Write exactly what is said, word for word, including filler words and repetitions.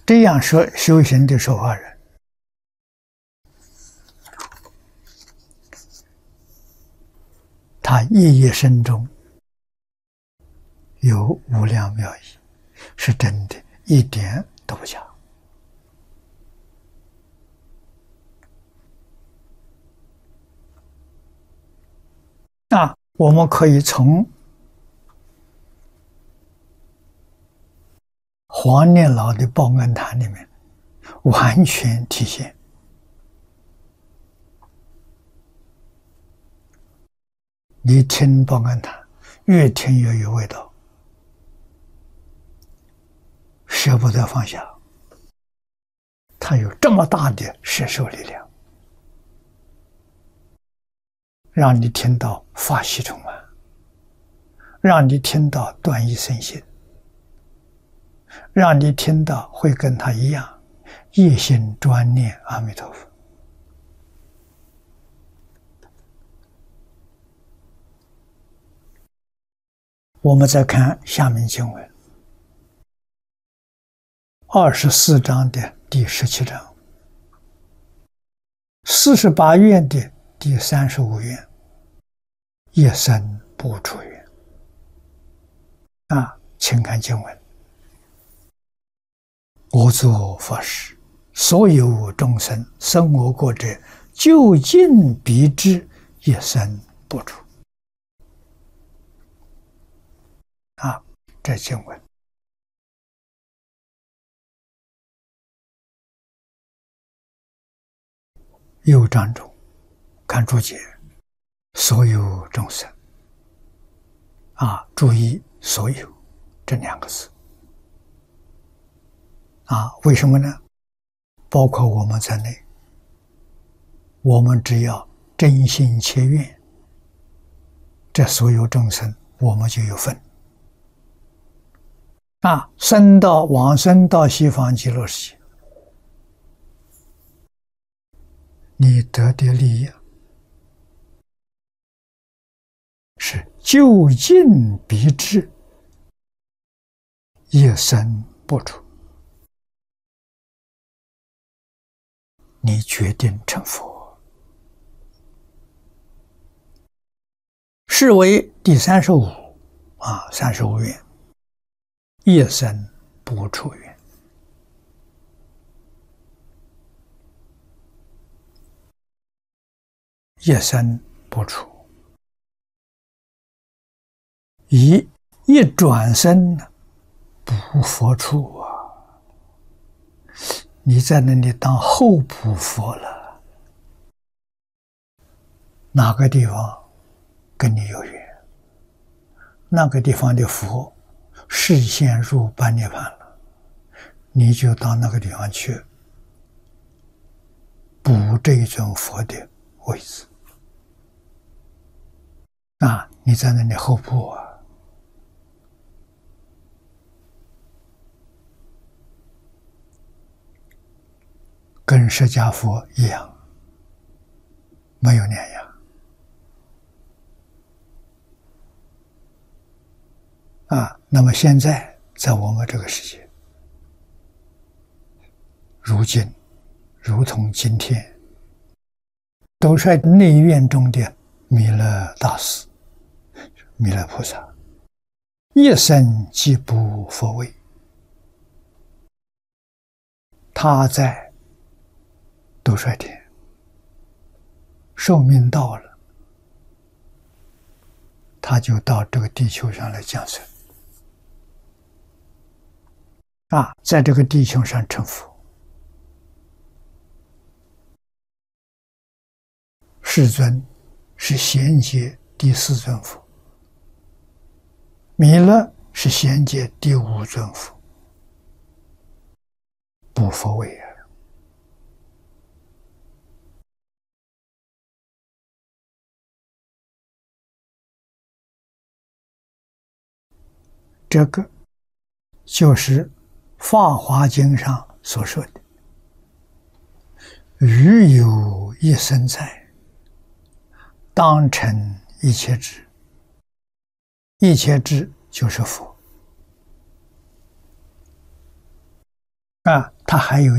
这样说修行的说法人，他一一生中有无量妙义，是真的，一点都不假。那我们可以从黄念老的报恩谈里面完全体现。你听报恩谈，越听越有味道，舍不得放下。他有这么大的摄受力量，让你听到法喜充满，让你听到断疑生信，让你听到会跟他一样一心专念阿弥陀佛。我们再看下面经文，二十四章的第十七章，四十八愿的第三十五愿，一生不出愿。啊，请看经文：我作佛时，所有众生生我国者，究竟彼之，一生不出。啊，这经文右章中看注解，所有众生。啊，注意所有这两个字。啊，为什么呢？包括我们在内，我们只要真心切愿，这所有众生我们就有份。啊，生到往生到西方极乐世界，你得的利益是究竟彼之，一生不出。你决定成佛，是为第三十五啊，三十五愿，一生不出愿。一生不出，一一转身不佛处啊！你在那里当候补佛了，哪个地方跟你有缘，那个地方的佛示现入般涅槃了，你就到那个地方去补这一尊佛的位置。啊，你在那里候补啊！跟释迦佛一样，没有两样。啊，那么现在在我们这个世界，如今如同今天，都是内院中的弥勒大师、弥勒菩萨，一生即不佛位。他在兜率天寿命到了，他就到这个地球上来降生。啊，在这个地球上成佛。世尊是衔接第四尊佛，弥勒是衔接第五尊佛，不佛位啊。这个就是《法华经》上所说的“余有一身在，当成一切智”。一切智就是佛啊， 它还有